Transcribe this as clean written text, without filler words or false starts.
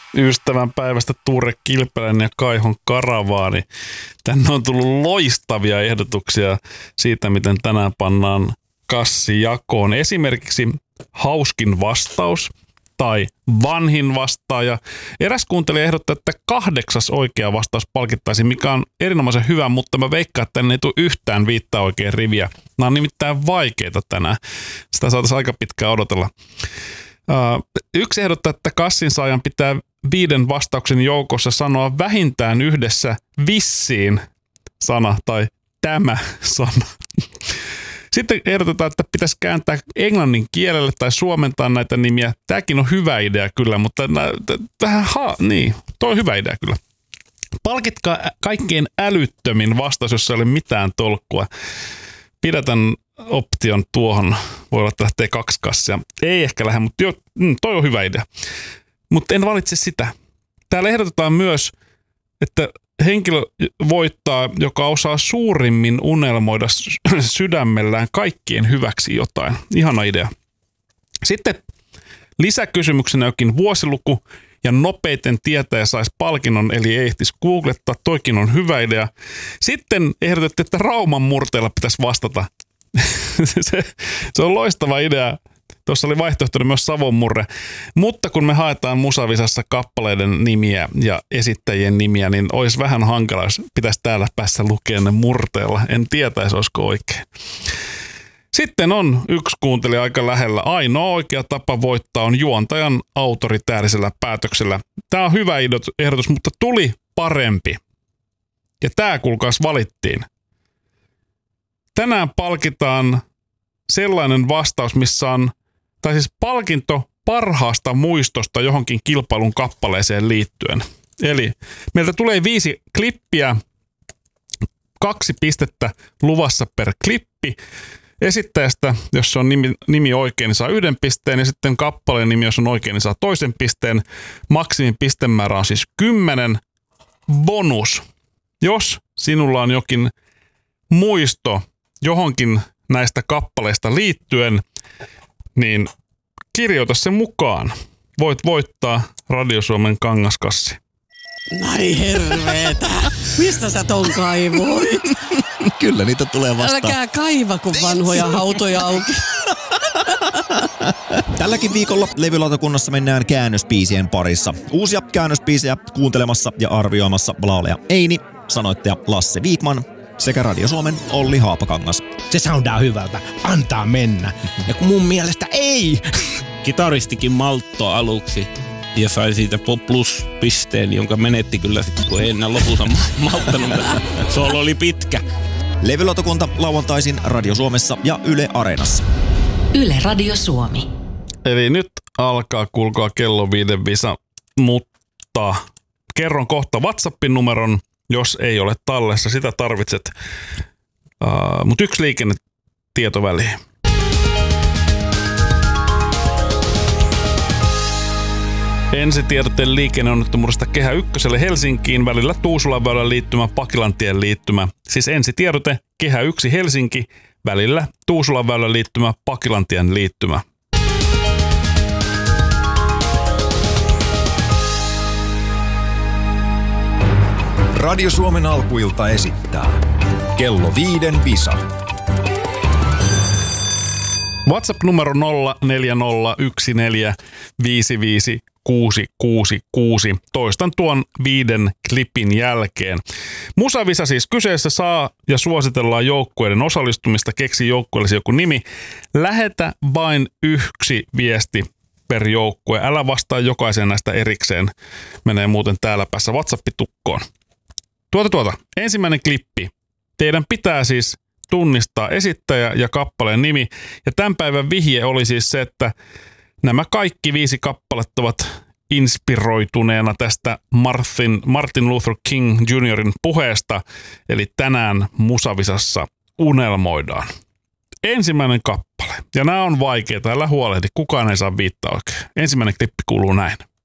ystävänpäivästä Tuure Kilpeläinen ja Kaihon Karavaani. Tänne on tullut loistavia ehdotuksia siitä, miten tänään pannaan kassi jakoon. Esimerkiksi hauskin vastaus tai vanhin vastaaja. Eräs kuuntelija ehdottaa, että 8. oikea vastaus palkittaisiin, mikä on erinomaisen hyvä, mutta mä veikkaan, että tänne ei tule yhtään 5 oikein riviä. Nämä on nimittäin vaikeita tänään. Sitä saataisiin aika pitkään odotella. Yksi ehdottaa, että kassin saajan pitää 5 vastauksen joukossa sanoa vähintään yhdessä vissiin sana tai tämä sana. Sitten ehdotetaan, että pitäisi kääntää englannin kielelle tai suomentaa näitä nimiä. Tämäkin on hyvä idea kyllä, mutta vähän toi on hyvä idea kyllä. Palkitkaa kaikkein älyttömin vastaus, jos ei ole mitään tolkkua. Pidätän option tuohon. Voi olla, että lähtee 2 kassia. Ei ehkä lähde, mutta toi on hyvä idea. Mutta en valitse sitä. Täällä ehdotetaan myös, että henkilö voittaa, joka osaa suurimmin unelmoida sydämellään kaikkien hyväksi jotain. Ihana idea. Sitten lisäkysymyksenä jokin vuosiluku ja nopeiten tietäjä saisi palkinnon, eli ei ehtisi googlettaa. Toikin on hyvä idea. Sitten ehdotettiin, että Rauman murteella pitäisi vastata. se on loistava idea. Tuossa oli vaihtoehtona myös Savon murre. Mutta kun me haetaan Musavisassa kappaleiden nimiä ja esittäjien nimiä, niin olisi vähän hankala, jos pitäisi täällä päässä lukea ne murteella. En tietäisi, olisiko oikein. Sitten on yksi kuuntelija aika lähellä. Ainoa oikea tapa voittaa on juontajan autoritäärisellä päätöksellä. Tämä on hyvä ehdotus, mutta tuli parempi. Ja tämä kuulkaas valittiin. Tänään palkitaan sellainen vastaus, missä on, tai siis palkinto parhaasta muistosta johonkin kilpailun kappaleeseen liittyen. Eli meiltä tulee 5 klippiä, 2 pistettä luvassa per klippi. Esittäjästä, jos on nimi oikein, niin saa 1 pisteen, ja sitten kappaleen nimi, jos on oikein, niin saa 2 pisteen. Maksimin pistemäärä on siis 10. Bonus. Jos sinulla on jokin muisto johonkin näistä kappaleista liittyen, niin kirjoita se mukaan. Voit voittaa Radio Suomen kangaskassi. Ai herveetä. Mistä sä ton kaivoit? Kyllä niitä tulee vastaan. Älkää kaiva, kun vanhoja hautoja auki. Tälläkin viikolla levylautakunnassa mennään käännösbiisien parissa. Uusia käännösbiisejä kuuntelemassa ja arvioimassa laulaja Eini, sanoittaja Lasse Viikman sekä Radio Suomen Olli Haapakangas. Se soundaa hyvältä. Antaa mennä. Ja kun mun mielestä ei. Kitaristikin malttoi aluksi ja sai siitä plus-pisteen, jonka menetti kyllä sitten, kun ei enää lopulta malttanut. Solo oli pitkä. Levylautakunta lauantaisin Radio Suomessa ja Yle Areenassa. Yle Radio Suomi. Eli nyt alkaa kuulkaa kello 5 visa, mutta kerron kohta WhatsAppin numeron, jos ei ole tallessa. Sitä tarvitset. Mutta 1 liikennetietoväliin. Ensitiedote liikenneonnettomuudesta Kehä Ykköselle Helsinkiin välillä Tuusulanväylän liittymä, Pakilantien liittymä. Siis ensitiedote Kehä 1 Helsinki välillä Tuusulanväylän liittymä, Pakilantien liittymä. Radio Suomen alkuilta esittää kello 5 visa. WhatsApp-numero 0401455666. Toistan tuon 5 klipin jälkeen. Musavisa siis kyseessä, saa ja suositellaan joukkueiden osallistumista. Keksi joukkueellesi joku nimi. Lähetä vain 1 viesti per joukkue. Älä vastaa jokaisen näistä erikseen. Menee muuten täällä päässä WhatsApp-tukkoon. Ensimmäinen klippi. Teidän pitää siis tunnistaa esittäjä ja kappaleen nimi. Ja tämän päivän vihje oli siis se, että nämä kaikki 5 kappaletta ovat inspiroituneena tästä Martin Luther King Jr.'in puheesta. Eli tänään Musavisassa unelmoidaan. Ensimmäinen kappale. Ja nämä on vaikeita, älä huolehdi, kukaan ei saa viittaa oikein. Ensimmäinen klippi kuuluu näin.